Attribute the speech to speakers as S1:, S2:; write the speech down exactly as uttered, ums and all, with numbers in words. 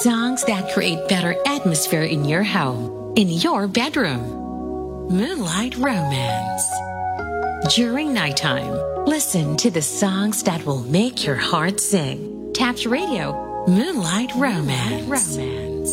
S1: Songs that create better atmosphere in your home, in your bedroom. Moonlight Romance. During nighttime, listen to the songs that will make your heart sing. Taps Radio, Moonlight Romance. Romance.